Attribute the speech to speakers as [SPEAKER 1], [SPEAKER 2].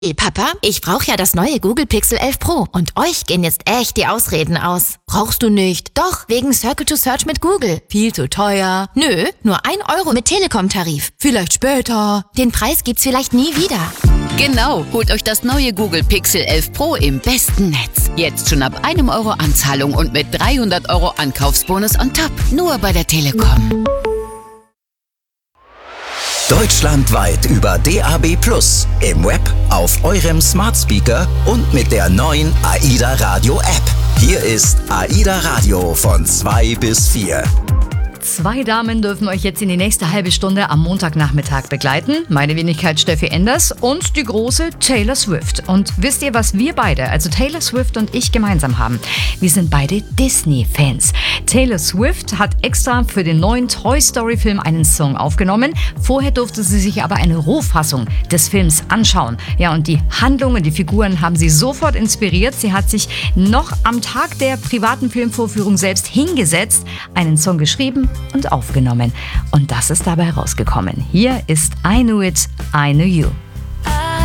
[SPEAKER 1] Hey Papa, ich brauche ja das neue Google Pixel 11 Pro und euch gehen jetzt echt die Ausreden aus. Brauchst du nicht? Doch, wegen Circle to Search mit Google. Viel zu teuer. Nö, nur 1 Euro mit Telekom-Tarif. Vielleicht später. Den Preis gibt's vielleicht nie wieder.
[SPEAKER 2] Genau, holt euch das neue Google Pixel 11 Pro im besten Netz. Jetzt schon ab 1 Euro Anzahlung und mit 300 Euro Ankaufsbonus on top. Nur bei der Telekom.
[SPEAKER 3] Deutschlandweit über DAB+, im Web, auf eurem Smart Speaker und mit der neuen AIDA Radio App. Hier ist AIDA Radio von 2 bis 4.
[SPEAKER 4] 2 Damen dürfen euch jetzt in die nächste halbe Stunde am Montagnachmittag begleiten. Meine Wenigkeit Steffi Enders und die große Taylor Swift. Und wisst ihr, was wir beide, also Taylor Swift und ich, gemeinsam haben? Wir sind beide Disney-Fans. Taylor Swift hat extra für den neuen Toy Story-Film einen Song aufgenommen. Vorher durfte sie sich aber eine Rohfassung des Films anschauen. Ja, und die Handlung und die Figuren haben sie sofort inspiriert. Sie hat sich noch am Tag der privaten Filmvorführung selbst hingesetzt, einen Song geschrieben und aufgenommen. Und das ist dabei rausgekommen. Hier ist I Knew It, I Knew You.